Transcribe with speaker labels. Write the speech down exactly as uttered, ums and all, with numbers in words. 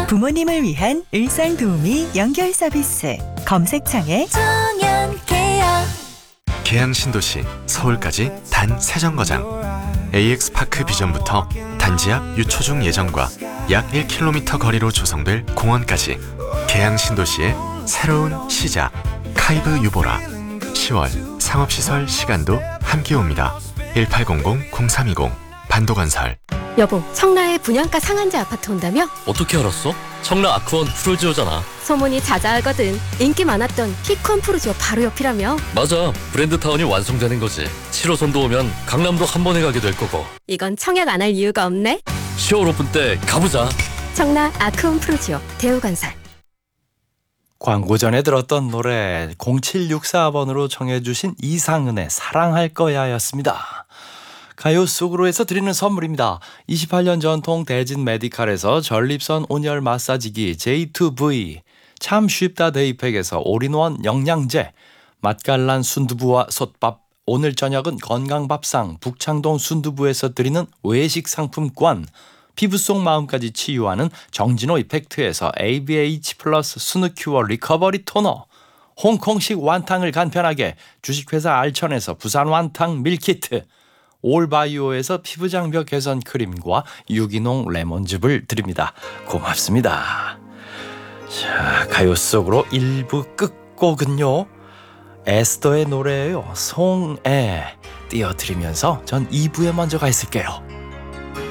Speaker 1: 부모님을 위한 일상도우미 연결 서비스 검색창에
Speaker 2: 청년케어.
Speaker 3: 계양 신도시 서울까지 단 세 정거장 에이엑스파크 비전부터 단지 앞 유초중 예정과 약 일 킬로미터 거리로 조성될 공원까지 계양 신도시의 새로운 시작 카이브 유보라 시월 상업시설 시간도 함께 옵니다. 일팔공공 공삼이공 반도건설.
Speaker 4: 여보, 청라에 분양가 상한제 아파트 온다며?
Speaker 5: 어떻게 알았어? 청라 아크원 프루지오잖아.
Speaker 4: 소문이 자자하거든. 인기 많았던 피콘 프루지오 바로 옆이라며?
Speaker 5: 맞아, 브랜드타운이 완성되는 거지. 칠 호선도 오면 강남도 한 번에 가게 될 거고.
Speaker 4: 이건 청약 안 할 이유가 없네.
Speaker 5: 시월 오픈 때 가보자.
Speaker 4: 청라 아크원 프루지오 대우건설.
Speaker 6: 광고 전에 들었던 노래 공칠육사 번으로 청해 주신 이상은의 사랑할 거야 였습니다. 가요 속으로 해서 드리는 선물입니다. 이십팔 년 전통 대진 메디칼에서 전립선 온열 마사지기 제이 투 브이, 참 쉽다 데이팩에서 올인원 영양제, 맛깔난 순두부와 솥밥, 오늘 저녁은 건강밥상 북창동 순두부에서 드리는 외식 상품권, 피부 속 마음까지 치유하는 정진호 이펙트에서 에이비에이치 플러스 스누큐어 리커버리 토너, 홍콩식 완탕을 간편하게 주식회사 알천에서 부산 완탕 밀키트, 올바이오에서 피부장벽 개선 크림과 유기농 레몬즙을 드립니다. 고맙습니다. 자, 가요 속으로 일 부 끝곡은요, 에스더의 노래예요. 송에 띄워드리면서 전 이 부에 먼저 가 있을게요.